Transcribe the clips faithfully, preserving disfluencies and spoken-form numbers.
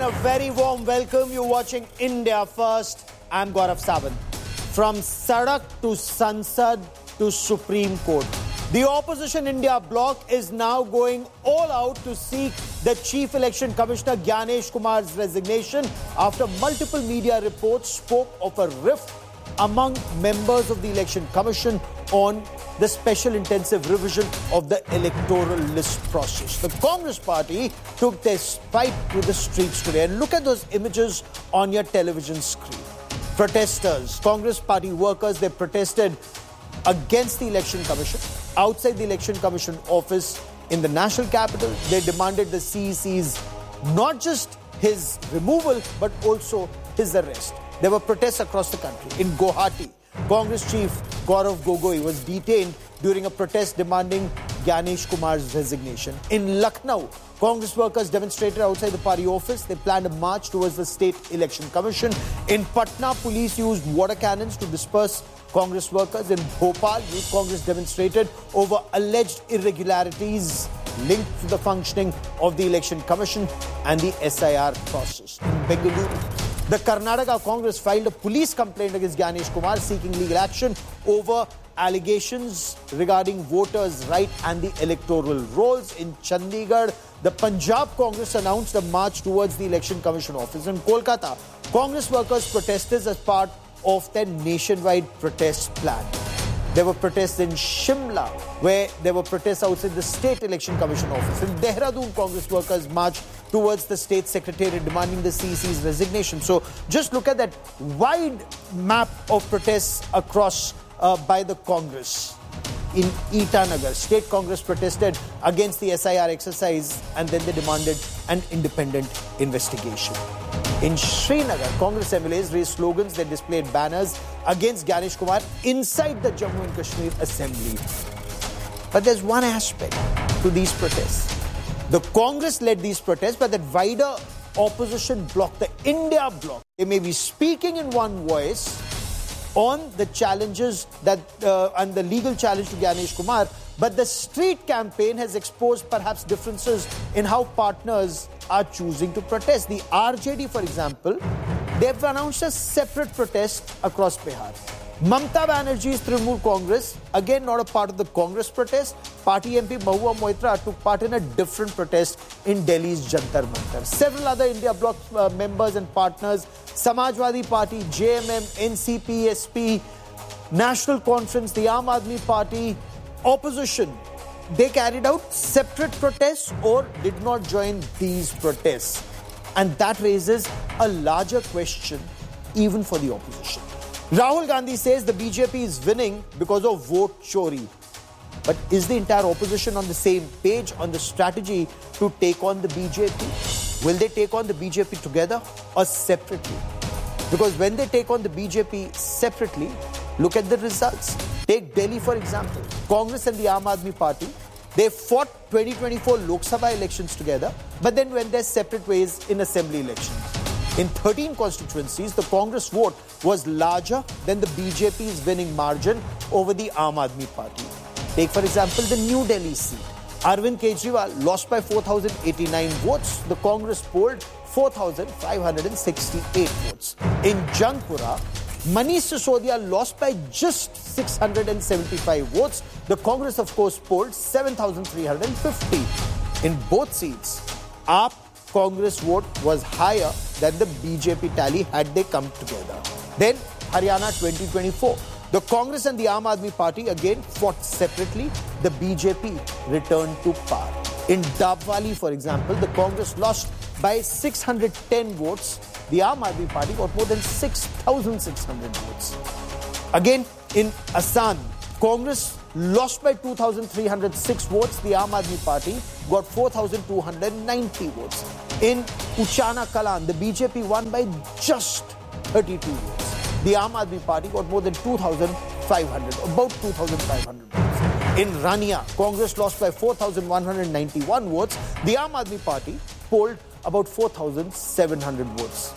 a very warm welcome. You're watching India First. I'm Gaurav Sawant. From Sadak to Sansad to Supreme Court, the opposition India bloc is now going all out to seek the Chief Election Commissioner Gyanesh Kumar's resignation after multiple media reports spoke of a rift among members of the Election Commission on the special intensive revision of the electoral list process. The Congress party took their fight to the streets today. And look at those images on your television screen. Protesters, Congress party workers, they protested against the Election Commission. Outside the Election Commission office in the national capital, they demanded the C E C's not just his removal, but also his arrest. There were protests across the country. In Guwahati, Congress chief Gaurav Gogoi was detained during a protest demanding Gyanesh Kumar's resignation. In Lucknow, Congress workers demonstrated outside the party office. They planned a march towards the State Election Commission. In Patna, police used water cannons to disperse Congress workers. In Bhopal, youth Congress demonstrated over alleged irregularities linked to the functioning of the Election Commission and the S I R process. In Bengaluru, the Karnataka Congress filed a police complaint against Gyanesh Kumar seeking legal action over allegations regarding voters' rights and the electoral rolls. In Chandigarh, the Punjab Congress announced a march towards the Election Commission office. In Kolkata, Congress workers protested as part of their nationwide protest plan. There were protests in Shimla, where there were protests outside the State Election Commission office. In Dehradun, Congress workers marched towards the State Secretariat demanding the C E C's resignation. So just look at that wide map of protests across uh, by the Congress. In Itanagar, State Congress protested against the S I R exercise and then they demanded an independent investigation. In Srinagar, Congress M L As raised slogans that displayed banners against Gyanesh Kumar inside the Jammu and Kashmir Assembly. But there's one aspect to these protests. The Congress led these protests, but that wider opposition bloc, the India bloc, they may be speaking in one voice on the challenges that uh, and the legal challenge to Gyanesh Kumar, but the street campaign has exposed perhaps differences in how partners are choosing to protest. The R J D, for example, they've announced a separate protest across Bihar. Mamata Banerjee's Trinamool Congress, again not a part of the Congress protest. Party M P Mahua Moitra took part in a different protest in Delhi's Jantar Mantar. Several other India bloc uh, members and partners, Samajwadi Party, J M M, N C P, S P, National Conference, the Aam Aadmi Party, opposition, they carried out separate protests or did not join these protests. And that raises a larger question even for the opposition. Rahul Gandhi says the B J P is winning because of vote chori. But is the entire opposition on the same page on the strategy to take on the B J P? Will they take on the B J P together or separately? Because when they take on the B J P separately, look at the results. Take Delhi, for example. Congress and the Aam Aadmi Party, they fought twenty twenty-four Lok Sabha elections together, but then went their separate ways in assembly elections. In thirteen constituencies, the Congress vote was larger than the B J P's winning margin over the Aam Aadmi Party. Take, for example, the New Delhi seat. Arvind Kejriwal lost by four thousand eighty-nine votes. The Congress polled four thousand five hundred sixty-eight votes. In Jangpura, Manish Sisodia lost by just six hundred seventy-five votes. The Congress, of course, polled seven thousand three hundred fifty. In both seats, A A P Congress vote was higher than the B J P tally had they come together. Then, Haryana twenty twenty-four. The Congress and the Aam Aadmi Party again fought separately. The B J P returned to power. In Dabwali, for example, the Congress lost by six hundred ten votes. The Aam Aadmi Party got more than six thousand six hundred votes. Again, in Assam, Congress lost by two thousand three hundred six votes. The Aam Aadmi Party got four thousand two hundred ninety votes. In Uchana Kalan, the B J P won by just thirty-two votes. The Aam Aadmi Party got more than two thousand five hundred, about two thousand five hundred votes. In Rania, Congress lost by four thousand one hundred ninety-one votes. The Aam Aadmi Party polled about four thousand seven hundred votes.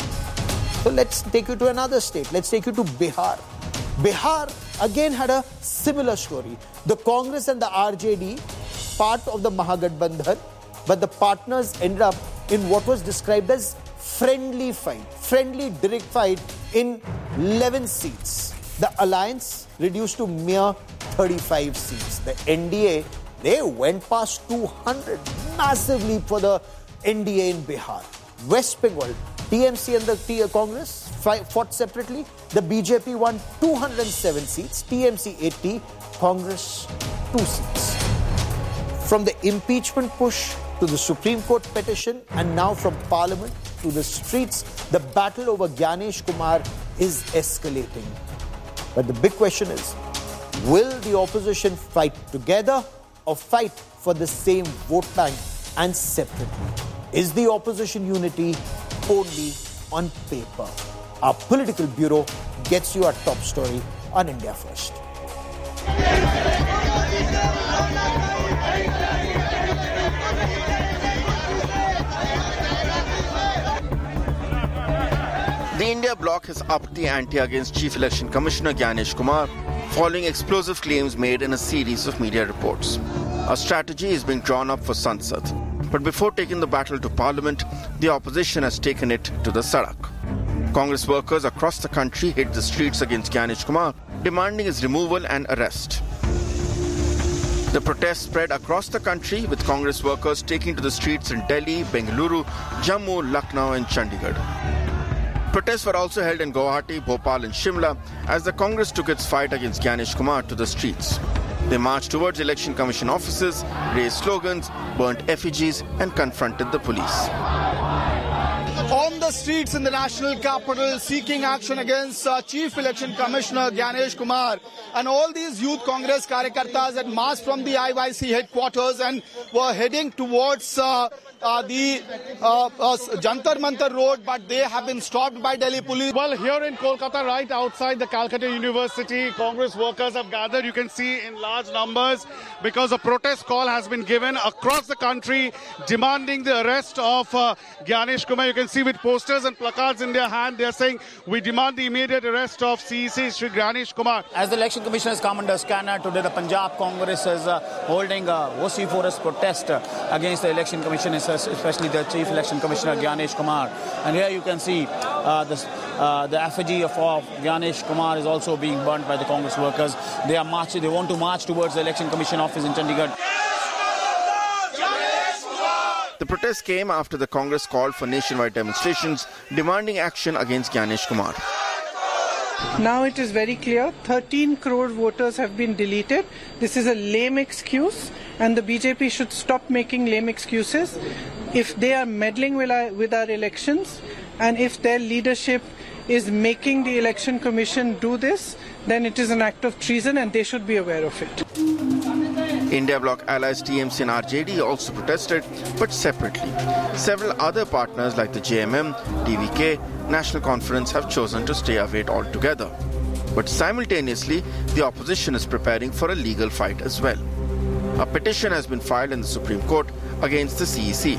So let's take you to another state. Let's take you to Bihar. Bihar again had a similar story. The Congress and the R J D, part of the Mahagathbandhan, but the partners ended up in what was described as friendly fight, friendly direct fight in eleven seats. The alliance reduced to mere thirty-five seats. The N D A, they went past two hundred. Massive leap for the N D A in Bihar. West Bengal, T M C and the T- Congress fought separately. The B J P won two hundred seven seats, T M C eighty, Congress two seats. From the impeachment push to the Supreme Court petition and now from Parliament to the streets, the battle over Gyanesh Kumar is escalating. But the big question is, will the opposition fight together or fight for the same vote bank and separately? Is the opposition unity only on paper? Our political bureau gets you our top story on India First. The India bloc has upped the ante against Chief Election Commissioner Gyanesh Kumar following explosive claims made in a series of media reports. A strategy is being drawn up for Sansad. But before taking the battle to Parliament, the opposition has taken it to the Sadak. Congress workers across the country hit the streets against Gyanesh Kumar, demanding his removal and arrest. The protests spread across the country, with Congress workers taking to the streets in Delhi, Bengaluru, Jammu, Lucknow and Chandigarh. Protests were also held in Guwahati, Bhopal and Shimla as the Congress took its fight against Gyanesh Kumar to the streets. They marched towards Election Commission offices, raised slogans, burnt effigies and confronted the police. On the streets in the national capital, seeking action against uh, Chief Election Commissioner Gyanesh Kumar, and all these youth Congress Karyakartas had marched from the I Y C headquarters and were heading towards uh, uh, the uh, uh, Jantar Mantar Road, but they have been stopped by Delhi police. Well, here in Kolkata, right outside the Calcutta University, Congress workers have gathered, you can see, in large numbers, because a protest call has been given across the country demanding the arrest of uh, Gyanesh Kumar. You can see with posters and placards in their hand, they are saying, we demand the immediate arrest of C E C Shri Gyanesh Kumar. As the Election Commission has come under scanner, today the Punjab Congress is uh, holding a vociferous protest uh, against the Election Commission, especially the Chief Election Commissioner Gyanesh Kumar. And here you can see uh, this, uh, the effigy of, of Gyanesh Kumar is also being burnt by the Congress workers. They are marching, they want to march towards the Election Commission office in Chandigarh. The protest came after the Congress called for nationwide demonstrations demanding action against Gyanesh Kumar. Now it is very clear, thirteen crore voters have been deleted. This is a lame excuse and the B J P should stop making lame excuses. If they are meddling with our, with our elections and if their leadership is making the Election Commission do this, then it is an act of treason and they should be aware of it. India bloc allies T M C and R J D also protested, but separately. Several other partners like the J M M, D V K, National Conference have chosen to stay away altogether. But simultaneously, the opposition is preparing for a legal fight as well. A petition has been filed in the Supreme Court against the C E C.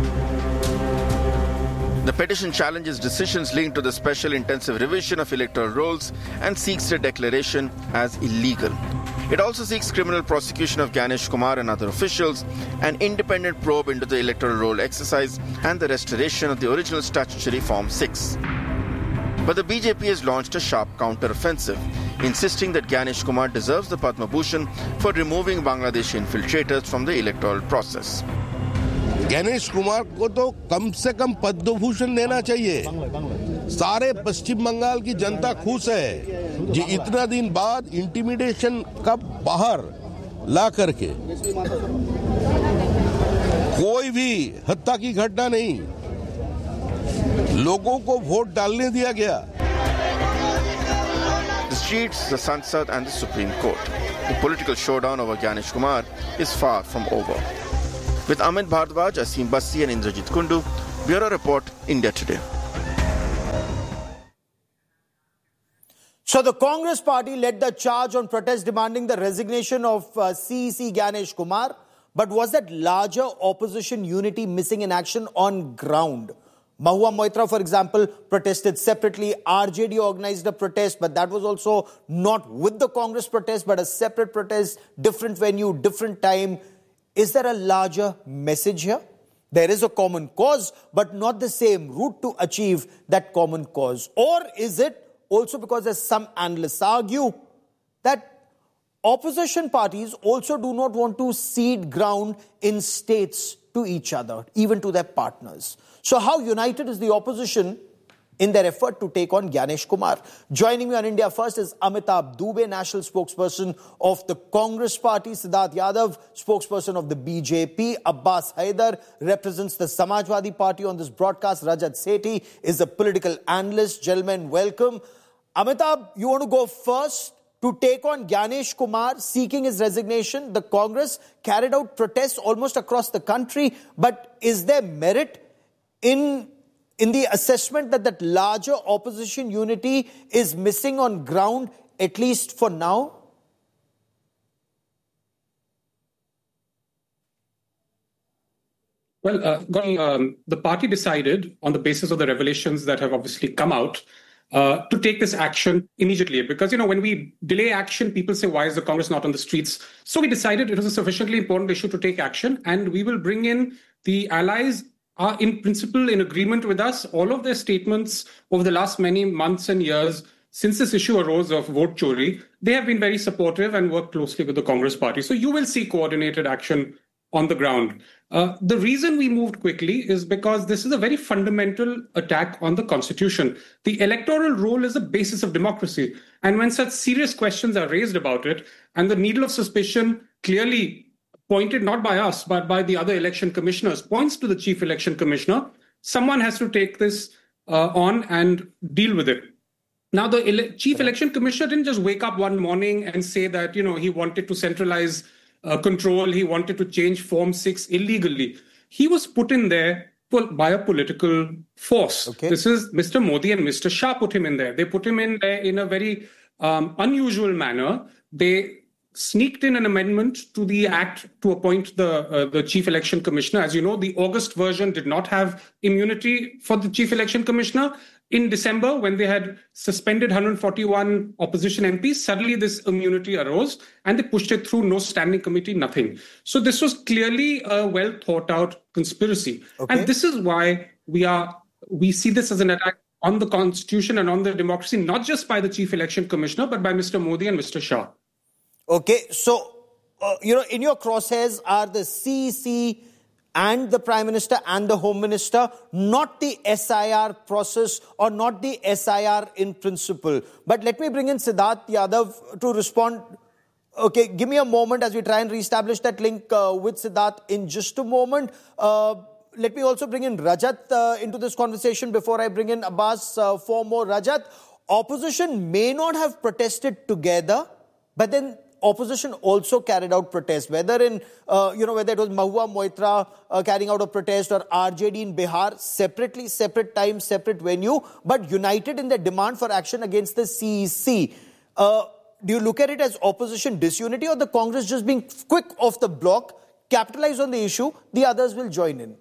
The petition challenges decisions linked to the special intensive revision of electoral rolls and seeks their declaration as illegal. It also seeks criminal prosecution of Gyanesh Kumar and other officials, an independent probe into the electoral roll exercise, and the restoration of the original statutory Form six. But the B J P has launched a sharp counter-offensive, insisting that Gyanesh Kumar deserves the Padma Bhushan for removing Bangladeshi infiltrators from the electoral process. Ganesh Kumar को तो कम से कम पद्म भूषण देना चाहिए। सारे पश्चिम बंगाल की जनता खुश है जी इतना दिन बाद इंटिमिडेशन का बाहर ला करके कोई भी हत्या की घटना नहीं, लोगों को वोट डालने दिया गया। The streets, the Sansad and the Supreme Court. The political showdown over Gyanesh Kumar is far from over. With Amit Bhardwaj, Asim Bassi and Indrajit Kundu, Bureau Report, India Today. So the Congress party led the charge on protest demanding the resignation of uh, C E C Gyanesh Kumar. But was that larger opposition unity missing in action on ground? Mahua Moitra, for example, protested separately. R J D organized a protest, but that was also not with the Congress protest, but a separate protest, different venue, different time. Is there a larger message here? There is a common cause, but not the same route to achieve that common cause? Or is it also because, as some analysts argue, that opposition parties also do not want to cede ground in states to each other, even to their partners? So how united is the opposition in their effort to take on Gyanesh Kumar? Joining me on India First is Amitabh Dubey, national spokesperson of the Congress Party; Siddharth Yadav, spokesperson of the B J P; Abbas Haider represents the Samajwadi Party on this broadcast; Rajat Sethi is a political analyst. Gentlemen, welcome. Amitabh, you want to go first? To take on Gyanesh Kumar, seeking his resignation, the Congress carried out protests almost across the country. But is there merit in, in the assessment that that larger opposition unity is missing on ground, at least for now? Well, uh, um, the party decided, on the basis of the revelations that have obviously come out, Uh, to take this action immediately. Because, you know, when we delay action, people say, why is the Congress not on the streets? So we decided it was a sufficiently important issue to take action, and we will bring in the allies are in principle in agreement with us. All of their statements over the last many months and years since this issue arose of vote chori, they have been very supportive and work closely with the Congress Party. So you will see coordinated action on the ground. Uh, the reason we moved quickly is because this is a very fundamental attack on the Constitution. The electoral roll is the basis of democracy. And when such serious questions are raised about it, and the needle of suspicion clearly pointed not by us, but by the other election commissioners, points to the chief election commissioner, someone has to take this uh, on and deal with it. Now, the ele- chief election commissioner didn't just wake up one morning and say that, you know, he wanted to centralize Uh, control, he wanted to change Form six illegally. He was put in there by a political force. Okay. This is Mister Modi and Mister Shah put him in there. They put him in there in a very um, unusual manner. They sneaked in an amendment to the act to appoint the uh, the chief election commissioner. As you know, the August version did not have immunity for the chief election commissioner. In December, when they had suspended one hundred forty-one opposition M Ps, suddenly this immunity arose and they pushed it through, no standing committee, nothing. So this was clearly a well thought out conspiracy. Okay. And this is why we are we see this as an attack on the Constitution and on the democracy, not just by the chief election commissioner, but by Mister Modi and Mister Shah. Okay, so, uh, you know, in your crosshairs are the C E C and the Prime Minister and the Home Minister, not the S I R process or not the S I R in principle. But let me bring in Siddharth Yadav to respond. Okay, give me a moment as we try and reestablish that link uh, with Siddharth in just a moment. Uh, let me also bring in Rajat uh, into this conversation before I bring in Abbas uh, for more. Rajat, opposition may not have protested together, but then opposition also carried out protests, whether in, uh, you know, whether it was Mahua Moitra uh, carrying out a protest or R J D in Bihar, separately, separate time, separate venue, but united in their demand for action against the C E C. Uh, do you look at it as opposition disunity or the Congress just being quick off the block, capitalize on the issue, the others will join in?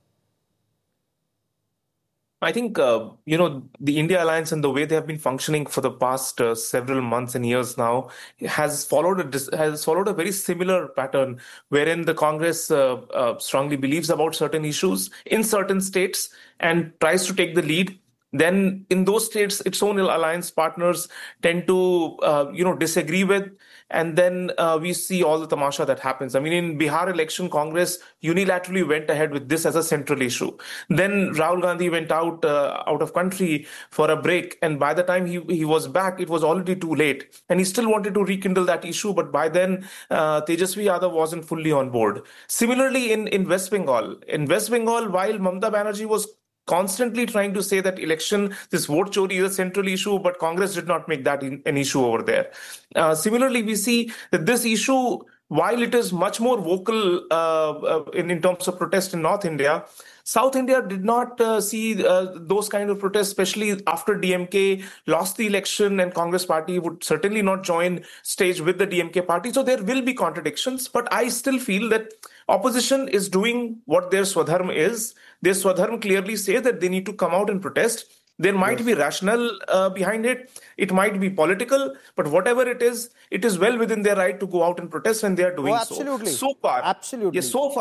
I think, uh, you know, the India Alliance and the way they have been functioning for the past uh, several months and years now has followed a, has followed a very similar pattern wherein the Congress uh, uh, strongly believes about certain issues in certain states and tries to take the lead. Then in those states, its own alliance partners tend to, uh, you know, disagree with. And then uh, we see all the tamasha that happens. I mean, in Bihar election, Congress unilaterally went ahead with this as a central issue. Then Rahul Gandhi went out uh, out of country for a break. And by the time he, he was back, it was already too late. And he still wanted to rekindle that issue. But by then, uh, Tejasvi Yadav wasn't fully on board. Similarly, in, in West Bengal, in West Bengal, while Mamata Banerjee was constantly trying to say that election, this vote chori is a central issue, but Congress did not make that an issue over there. Uh, similarly, we see that this issue, while it is much more vocal uh, uh, in, in terms of protest in North India, South India did not uh, see uh, those kind of protests, especially after D M K lost the election and Congress party would certainly not join stage with the D M K party. So there will be contradictions, but I still feel that opposition is doing what their Swadharma is. Their Swadharma clearly say that they need to come out and protest. There might yes. be rationale uh, behind it. It might be political, but whatever it is, it is well within their right to go out and protest, and they are doing oh, absolutely. so. So far, absolutely. Yes, so far,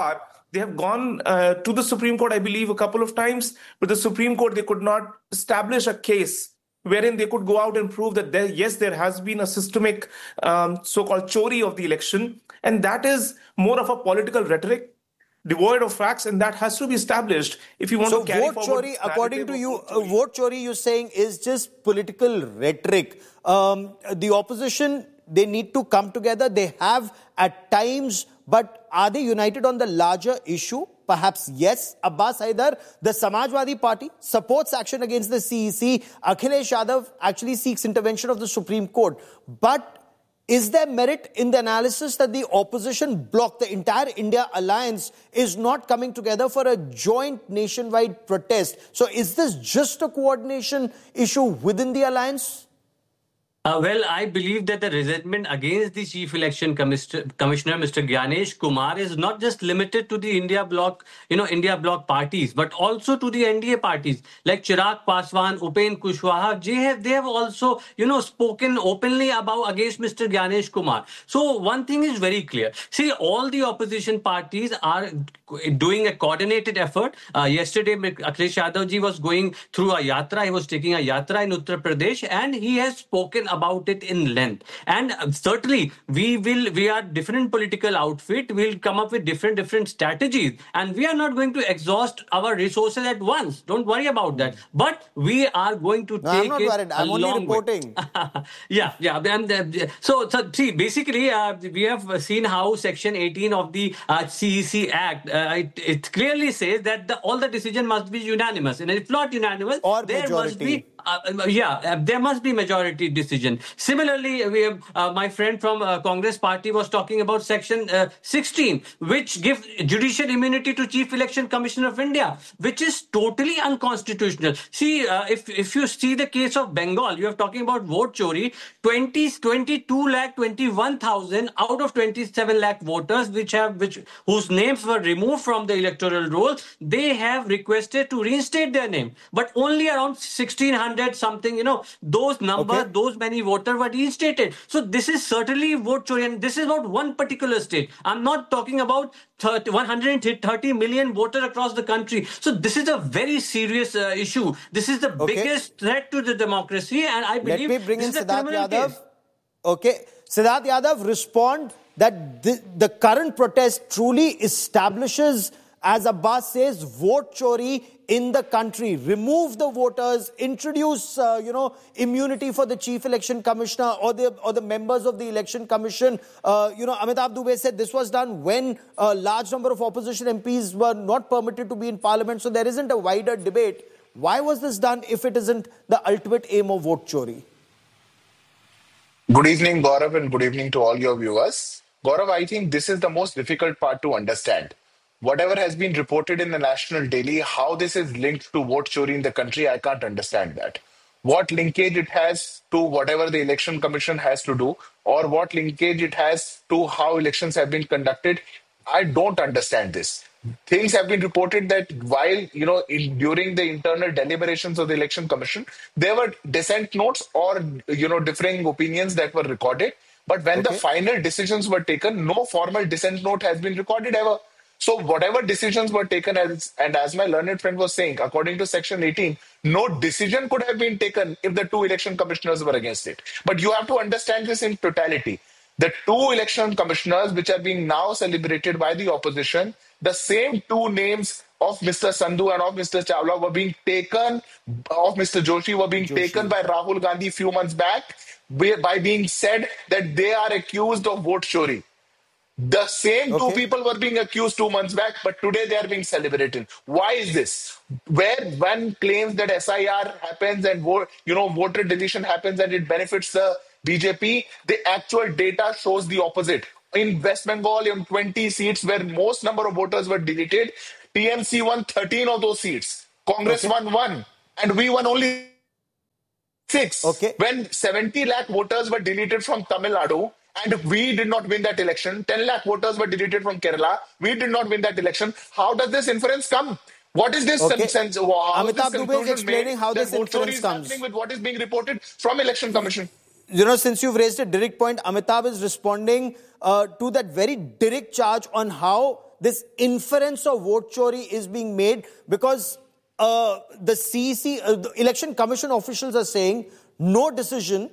They have gone uh, to the Supreme Court, I believe, a couple of times. But the Supreme Court, they could not establish a case wherein they could go out and prove that, there, yes, there has been a systemic um, so-called chori of the election. And that is more of a political rhetoric, devoid of facts, and that has to be established if you want so to carry vote forward. Chori, according to you, uh, vote chori, you're saying, is just political rhetoric. Um, the opposition, they need to come together. They have at times, but are they united on the larger issue? Perhaps yes. Abbas Haidar, the Samajwadi Party, supports action against the C E C. Akhilesh Yadav actually seeks intervention of the Supreme Court. But is there merit in the analysis that the opposition bloc, the entire India alliance, is not coming together for a joint nationwide protest? So is this just a coordination issue within the alliance? Uh, well, I believe that the resentment against the Chief Election Commissioner, Mister Gyanesh Kumar, is not just limited to the India bloc, you know, India bloc parties, but also to the N D A parties like Chirag Paswan, Upen Kushwaha. They have, they have also, you know, spoken openly about against Mister Gyanesh Kumar. So one thing is very clear. See, all the opposition parties are doing a coordinated effort. Uh, yesterday, Akhilesh Yadav ji was going through a yatra. He was taking a yatra in Uttar Pradesh, and he has spoken about it in length. And uh, certainly, we will. We are different political outfit. We'll come up with different different strategies, and we are not going to exhaust our resources at once. Don't worry about that. But we are going to no, take I'm not it worried. I'm a only long reporting. yeah, yeah. And uh, so, so, see, basically, uh, we have seen how Section eighteen of the uh, C E C Act. Uh, it, it clearly says that the, all the decision must be unanimous, and if not unanimous, or there majority. must be uh, yeah, uh, there must be majority decision. Similarly, we have uh, my friend from uh, Congress Party was talking about Section uh, sixteen, which gives judicial immunity to Chief Election Commissioner of India, which is totally unconstitutional. See, uh, if if you see the case of Bengal, you are talking about vote chori. twenty, twenty-two lakh twenty-one thousand out of twenty-seven lakh voters, which have which whose names were removed from the electoral roll, they have requested to reinstate their name, but only around sixteen hundred something, you know, those numbers, okay. those many voters were reinstated. So this is certainly vote chori, and this is not one particular state. I'm not talking about one hundred thirty million voters across the country. So this is a very serious uh, issue. This is the okay. biggest threat to the democracy, and I believe Let me bring this in is a Siddharth Yadav. Case. Okay, Siddharth Yadav, respond that the, the current protest truly establishes, as Abbas says, vote chori in the country. Remove the voters, introduce, uh, you know, immunity for the Chief Election Commissioner or the or the members of the Election Commission. Uh, you know, Amitabh Dubey said this was done when a large number of opposition M Ps were not permitted to be in Parliament. So there isn't a wider debate. Why was this done if it isn't the ultimate aim of vote chori? Good evening, Gaurav, and good evening to all your viewers. Gaurav, I think this is the most difficult part to understand. Whatever has been reported in the National Daily, how this is linked to vote chori in the country, I can't understand that. What linkage it has to whatever the Election Commission has to do, or what linkage it has to how elections have been conducted, I don't understand this. Things have been reported that while, you know, in, during the internal deliberations of the Election Commission, there were dissent notes or, you know, differing opinions that were recorded. But when okay. the final decisions were taken, no formal dissent note has been recorded ever. So whatever decisions were taken, as and as my learned friend was saying, according to Section eighteen, no decision could have been taken if the two election commissioners were against it. But you have to understand this in totality. The two election commissioners, which are being now celebrated by the opposition, the same two names of Mister Sandhu and of Mister Chawla were being taken, of Mister Joshi were being Joshi. taken by Rahul Gandhi a few months back by being said that they are accused of vote chori. The same okay. two people were being accused two months back, but today they are being celebrated. Why is this? Where one claims that S I R happens and vote, you know, voter deletion happens and it benefits the B J P, the actual data shows the opposite. In West Bengal, in twenty seats where most number of voters were deleted, T M C won thirteen of those seats. Congress okay. won one, and we won only six. Okay. When seventy lakh voters were deleted from Tamil Nadu, and we did not win that election. ten lakh voters were deleted from Kerala. We did not win that election. How does this inference come? What is this okay. sense? How Amitabh Dubey is explaining how this inference comes. With what is being reported from Election Commission. You know, since you've raised a direct point, Amitabh is responding uh, to that very direct charge on how this inference of vote chori is being made? Because uh, the C E C, uh, the Election Commission officials are saying no decision.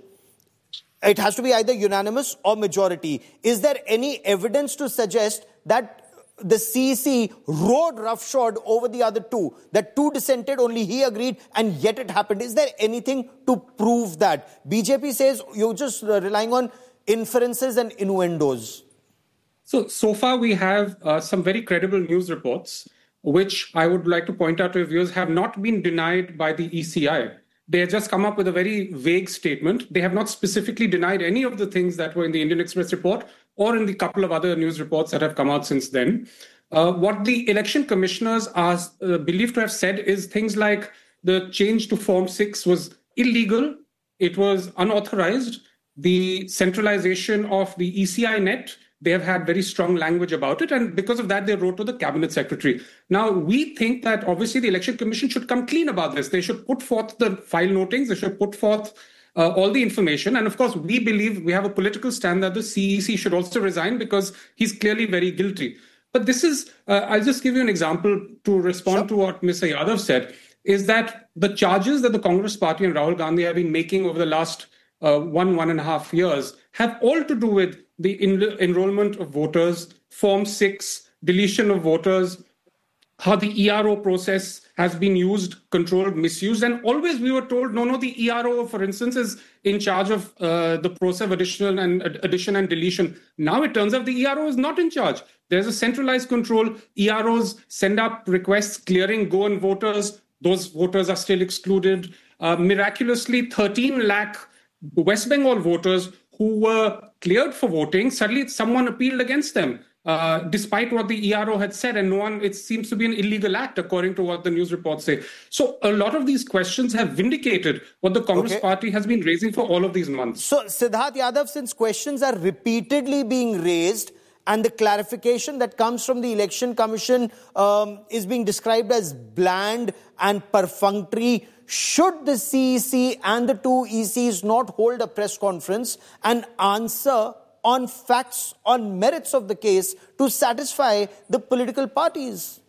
It has to be either unanimous or majority. Is there any evidence to suggest that the C E C rode roughshod over the other two? That two dissented, only he agreed, and yet it happened. Is there anything to prove that? B J P says you're just relying on inferences and innuendos. So, so far we have uh, some very credible news reports, which I would like to point out to viewers have not been denied by the E C I. They have just come up with a very vague statement. They have not specifically denied any of the things that were in the Indian Express report or in the couple of other news reports that have come out since then. Uh, what the election commissioners are uh, believed to have said is things like the change to Form six was illegal, it was unauthorized, the centralization of the E C I net, they have had very strong language about it, and because of that, they wrote to the cabinet secretary. Now, we think that obviously the Election Commission should come clean about this. They should put forth the file notings, they should put forth uh, all the information. And of course, we believe we have a political stand that the C E C should also resign because he's clearly very guilty. But this is, uh, I'll just give you an example to respond sure. to what Mister Yadav said, is that the charges that the Congress Party and Rahul Gandhi have been making over the last uh, one, one and a half years have all to do with the en- enrollment of voters, Form six, deletion of voters, how the E R O process has been used, controlled, misused. And always we were told, no, no, the E R O, for instance, is in charge of uh, the process of addition and, uh, addition and deletion. Now it turns out the E R O is not in charge. There's a centralized control. E R Os send up requests clearing go-in voters. Those voters are still excluded. Uh, miraculously, thirteen lakh West Bengal voters who were cleared for voting, suddenly someone appealed against them, uh, despite what the E R O had said, and no one, it seems to be an illegal act, according to what the news reports say. So a lot of these questions have vindicated what the Congress okay. Party has been raising for all of these months. So, Siddharth Yadav, since questions are repeatedly being raised, and the clarification that comes from the Election Commission um, is being described as bland and perfunctory, should the C E C and the two E Cs not hold a press conference and answer on facts, on merits of the case to satisfy the political parties?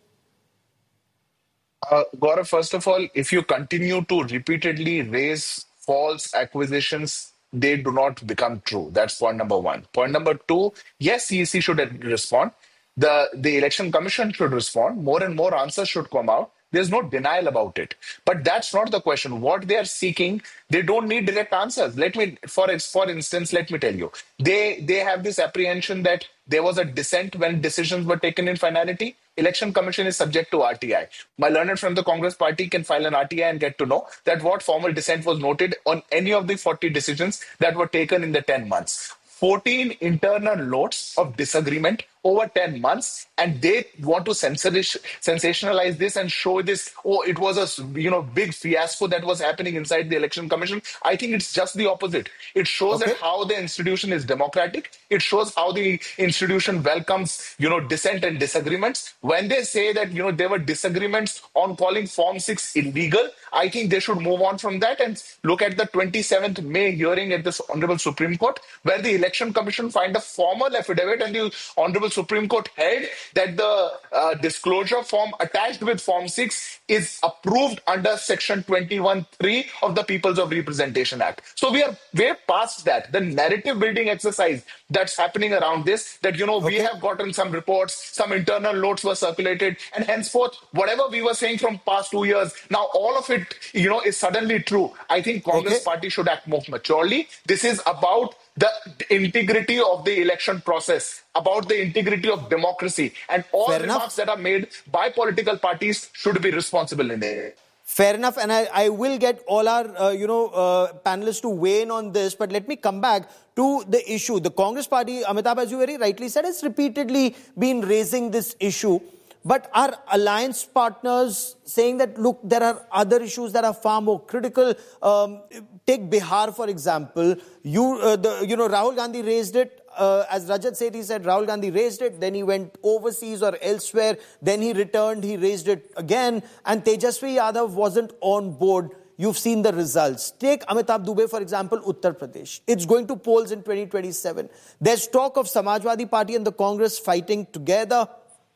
Uh, Gaurav, first of all, if you continue to repeatedly raise false accusations, they do not become true. That's point number one. Point number two, yes, C E C should respond. The, the Election Commission should respond. More and more answers should come out. There's no denial about it. But that's not the question. What they are seeking, they don't need direct answers. Let me, for for instance, let me tell you. They they have this apprehension that there was a dissent when decisions were taken in finality. Election Commission is subject to R T I. My learned from the Congress Party can file an R T I and get to know that what formal dissent was noted on any of the forty decisions that were taken in the ten months. fourteen internal notes of disagreement over ten months, and they want to sensationalize this and show this, oh, it was a you know big fiasco that was happening inside the Election Commission. I think it's just the opposite. It shows okay. that how the institution is democratic. It shows how the institution welcomes you know dissent and disagreements. When they say that you know there were disagreements on calling Form six illegal, I think they should move on from that and look at the twenty-seventh May hearing at this Honorable Supreme Court, where the Election Commission filed a formal affidavit and the Honorable Supreme Court held that the uh, disclosure form attached with Form six is approved under Section twenty-one three of the Peoples of Representation Act. So we are way past that. The narrative building exercise that's happening around this, that, you know, okay. we have gotten some reports, some internal notes were circulated, and henceforth, whatever we were saying from past two years, now all of it, you know, is suddenly true. I think Congress okay. Party should act more maturely. This is about the integrity of the election process, about the integrity of democracy, and all Fair remarks enough. that are made by political parties should be responsible in it. Fair enough, and I, I will get all our, uh, you know, uh, panelists to weigh in on this, but let me come back to the issue. The Congress Party, Amitabh, as you very rightly said, has repeatedly been raising this issue. But our alliance partners saying that, look, there are other issues that are far more critical. Um, take Bihar, for example. You, uh, the, you know, Rahul Gandhi raised it. Uh, as Rajat said, he said Rahul Gandhi raised it. Then he went overseas or elsewhere. Then he returned. He raised it again. And Tejasvi Yadav wasn't on board. You've seen the results. Take Amitabh Dubey, for example, Uttar Pradesh. It's going to polls in twenty twenty-seven. There's talk of Samajwadi Party and the Congress fighting together.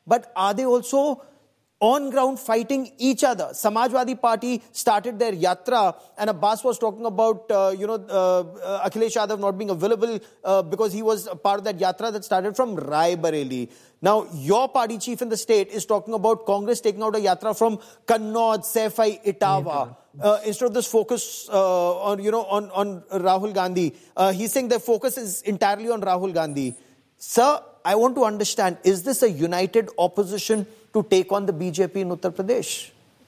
but are they also on ground fighting each other? Samajwadi Party started their yatra, and Abbas was talking about, uh, you know, uh, uh, Akhilesh Yadav not being available uh, because he was a part of that yatra that started from Rai Bareli. Now, your party chief in the state is talking about Congress taking out a yatra from Kannauj, Saifai, Etawah. Uh, instead of this focus uh, on, you know, on, on Rahul Gandhi. Uh, he's saying their focus is entirely on Rahul Gandhi. Sir, I want to understand, is this a united opposition to take on the B J P in Uttar Pradesh?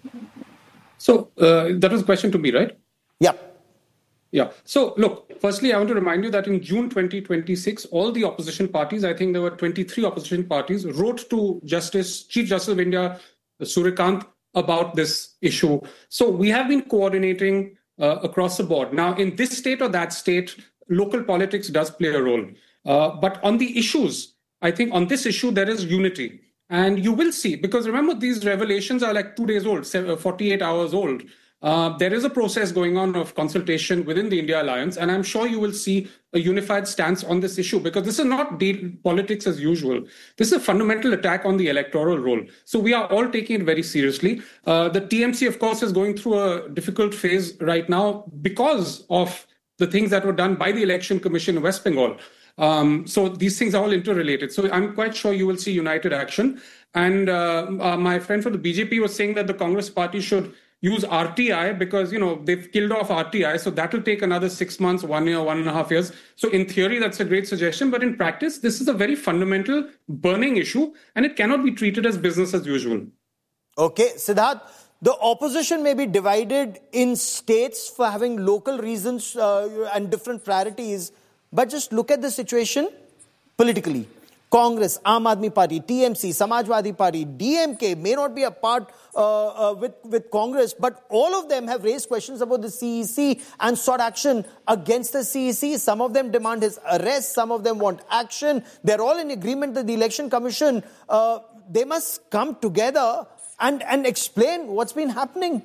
So, uh, that was a question to me, right? Yeah. Yeah. So, look, firstly, I want to remind you that in June twenty twenty-six, all the opposition parties, I think there were twenty-three opposition parties, wrote to Justice, Chief Justice of India, Suryakant, about this issue. So we have been coordinating uh, across the board. Now, in this state or that state, local politics does play a role. Uh, but on the issues, I think on this issue, there is unity. And you will see, because remember, these revelations are like two days old, forty-eight hours old. Uh, there is a process going on of consultation within the India Alliance, and I'm sure you will see a unified stance on this issue, because this is not politics as usual. This is a fundamental attack on the electoral role. So we are all taking it very seriously. Uh, the T M C, of course, is going through a difficult phase right now because of the things that were done by the Election Commission in West Bengal. Um, so these things are all interrelated. So I'm quite sure you will see united action. And uh, uh, my friend from the B J P was saying that the Congress party should use R T I because, you know, they've killed off R T I. So that will take another six months, one year, one and a half years. So in theory, that's a great suggestion. But in practice, this is a very fundamental burning issue, and it cannot be treated as business as usual. Okay, Siddharth, the opposition may be divided in states for having local reasons uh, and different priorities. But just look at the situation politically. Congress, Aam Aadmi Party, T M C, Samajwadi Party, D M K may not be a part uh, uh, with, with Congress, but all of them have raised questions about the C E C and sought action against the C E C. Some of them demand his arrest. Some of them want action. They're all in agreement that the Election Commission, uh, they must come together and, and explain what's been happening.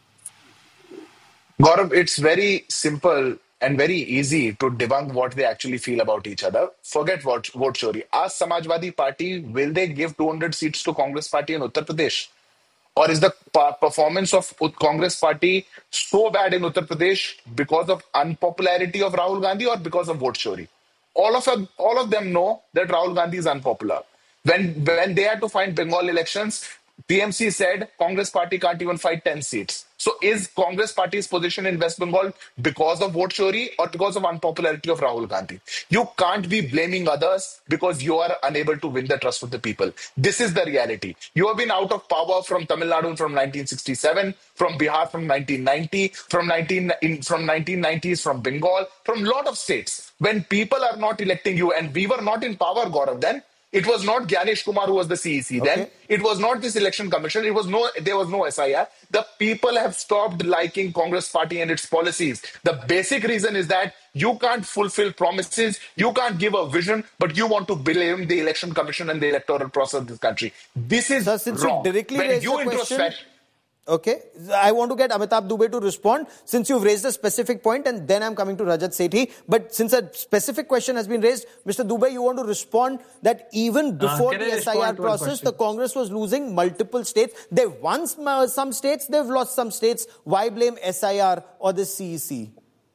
Gaurav, it's very simple and very easy to debunk what they actually feel about each other. Forget vote, vote chori. Ask Samajwadi Party, will they give two hundred seats to Congress Party in Uttar Pradesh? Or is the performance of Congress Party so bad in Uttar Pradesh because of unpopularity of Rahul Gandhi or because of vote chori? All of, all of them know that Rahul Gandhi is unpopular. When, when they had to fight Bengal elections, T M C said Congress Party can't even fight ten seats. So is Congress Party's position in West Bengal because of vote chori or because of unpopularity of Rahul Gandhi? You can't be blaming others because you are unable to win the trust of the people. This is the reality. You have been out of power from Tamil Nadu from nineteen sixty-seven, from Bihar from nineteen ninety, from nineteen in, from nineteen nineties from Bengal, from a lot of states. When people are not electing you, and we were not in power, Gaurav, then. It was not Gyanesh Kumar who was the C E C then. Okay. It was not this election commission. It was no, there was no S I R. The people have stopped liking Congress Party and its policies. The basic reason is that you can't fulfill promises. You can't give a vision, but you want to blame the election commission and the electoral process of this country. This is Sir, since wrong. You directly when raised you the question, introspect, okay, I want to get Amitabh Dubey to respond since you've raised a specific point, and then I'm coming to Rajat Sethi. But since a specific question has been raised, Mister Dubey, you want to respond that even before uh, the S I R process, the Congress was losing multiple states. They've won some states, they've lost some states. Why blame S I R or the C E C?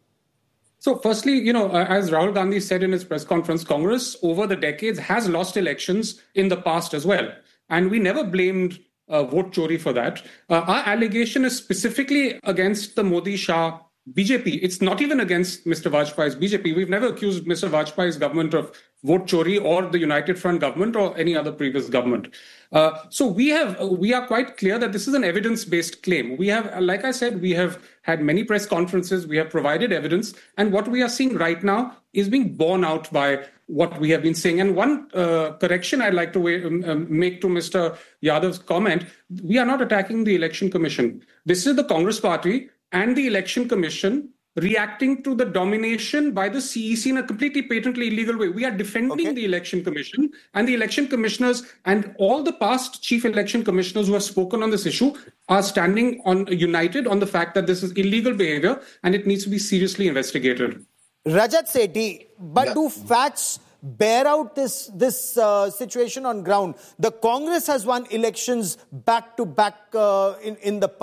So firstly, you know, uh, as Rahul Gandhi said in his press conference, Congress over the decades has lost elections in the past as well. And we never blamed Uh, vote chori for that. Uh, our allegation is specifically against the Modi-Shah B J P. It's not even against Mister Vajpayee's B J P. We've never accused Mister Vajpayee's government of vote chori or the United Front government or any other previous government. Uh, so we have, uh, we are quite clear that this is an evidence-based claim. We have, like I said, we have had many press conferences. We have provided evidence. And what we are seeing right now is being borne out by what we have been saying. And one uh, correction I'd like to um, make to Mister Yadav's comment, we are not attacking the Election Commission. This is the Congress Party and the Election Commission reacting to the domination by the C E C in a completely patently illegal way. We are defending okay. the Election Commission, and the election commissioners and all the past chief election commissioners who have spoken on this issue are standing on united on the fact that this is illegal behavior and it needs to be seriously investigated. Rajat Sethi, but yeah. do facts bear out this, this uh, situation on ground. The Congress has won elections back to back uh, in, in the past.